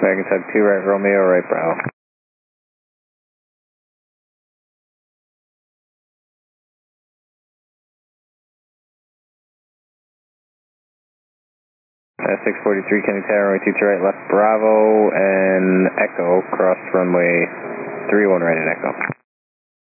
American Tug 2 right Romeo, right Bravo. 643 Kenny Tower, runway 22 right, left Bravo, and Echo, cross runway 31 right at Echo.